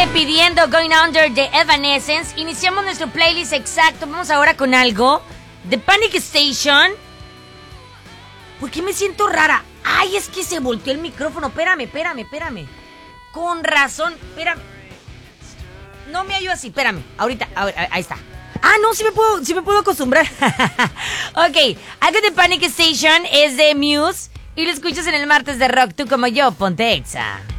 pidiendo Going Under de Evanescence. Iniciamos nuestro playlist exacto. Vamos ahora con algo de Panic Station. ¿Por qué me siento rara? Ay, es que se volteó el micrófono. Espérame. Con razón, espérame. No me hallo así, espérame. Ahorita, ahí está. Ah, no, sí me puedo acostumbrar. Ok, algo de Panic Station es de Muse. Y lo escuchas en el martes de rock, tú como yo, ponte Exa.